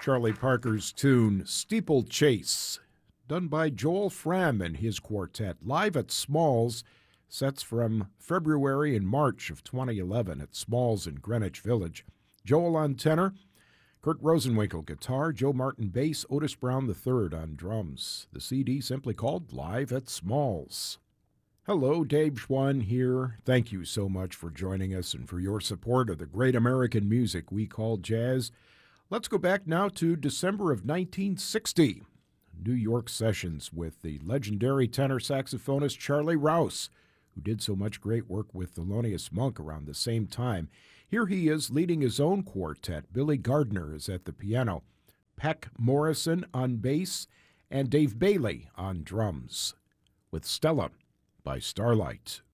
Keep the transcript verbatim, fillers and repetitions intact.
Charlie Parker's tune, Steeplechase, done by Joel Fram and his quartet, live at Smalls, sets from February and March of twenty eleven at Smalls in Greenwich Village. Joel on tenor, Kurt Rosenwinkel guitar, Joe Martin bass, Otis Brown the third on drums. The C D simply called Live at Smalls. Hello, Dave Schwann here. Thank you so much for joining us and for your support of the great American music we call jazz. Let's go back now to December of nineteen sixty. New York sessions with the legendary tenor saxophonist Charlie Rouse, who did so much great work with Thelonious Monk around the same time. Here he is leading his own quartet. Billy Gardner is at the piano, Peck Morrison on bass, and Dave Bailey on drums, with Stella by Starlight.